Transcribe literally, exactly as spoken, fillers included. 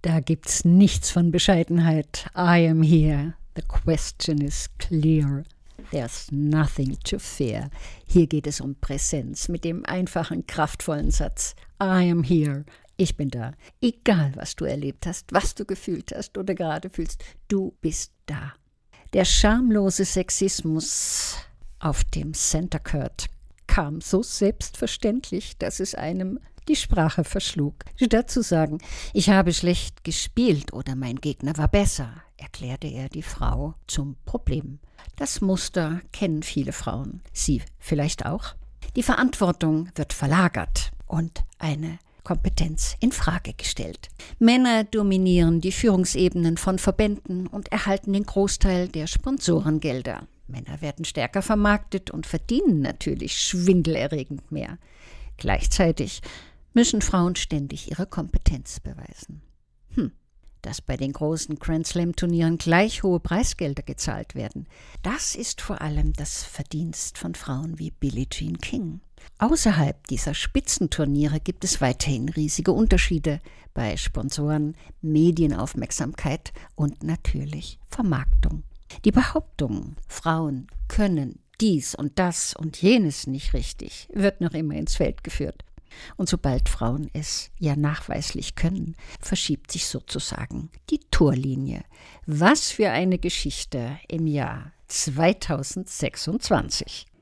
Da gibt's nichts von Bescheidenheit. I am here. The question is clear. There's nothing to fear. Hier geht es um Präsenz mit dem einfachen, kraftvollen Satz. I am here. Ich bin da. Egal, was du erlebt hast, was du gefühlt hast oder gerade fühlst, du bist da. Der schamlose Sexismus auf dem Center Court kam so selbstverständlich, dass es einem die Sprache verschlug. Statt zu sagen, ich habe schlecht gespielt oder mein Gegner war besser, erklärte er die Frau zum Problem. Das Muster kennen viele Frauen. Sie vielleicht auch. Die Verantwortung wird verlagert und eine Kompetenz in Frage gestellt. Männer dominieren die Führungsebenen von Verbänden und erhalten den Großteil der Sponsorengelder. Männer werden stärker vermarktet und verdienen natürlich schwindelerregend mehr. Gleichzeitig müssen Frauen ständig ihre Kompetenz beweisen. Hm. Dass bei den großen Grand-Slam-Turnieren gleich hohe Preisgelder gezahlt werden, das ist vor allem das Verdienst von Frauen wie Billie Jean King. Außerhalb dieser Spitzenturniere gibt es weiterhin riesige Unterschiede bei Sponsoren, Medienaufmerksamkeit und natürlich Vermarktung. Die Behauptung, Frauen können dies und das und jenes nicht richtig, wird noch immer ins Feld geführt. Und sobald Frauen es ja nachweislich können, verschiebt sich sozusagen die Torlinie. Was für eine Geschichte im Jahr zweitausendsechsundzwanzig.